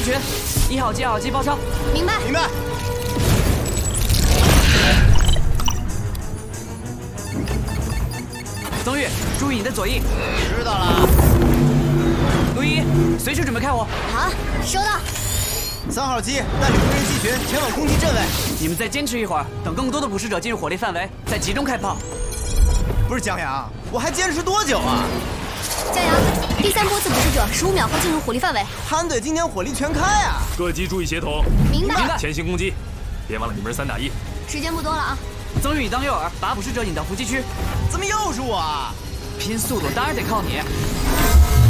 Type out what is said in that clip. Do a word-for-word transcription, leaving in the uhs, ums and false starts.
群，一号机、二号机包抄。 明白。 明白。 曾玉，注意你的左翼。 知道了。 陆一，随时准备开火。 好，收到。 三号机带领无人机群前往攻击阵位。 你们再坚持一会儿，等更多的捕食者进入火力范围，再集中开炮。 不是江阳，我还坚持多久啊？ 江阳，第三波次捕食者十五秒后进入火力范围。 潘队今天火力全开啊！ 各机注意协同。 明白。 明白。 前行攻击，别忘了你们是三打一。 时间不多了啊。 曾玉，你当诱饵，把捕食者引到伏击区。 怎么又是我啊？ 拼速度当然得靠你。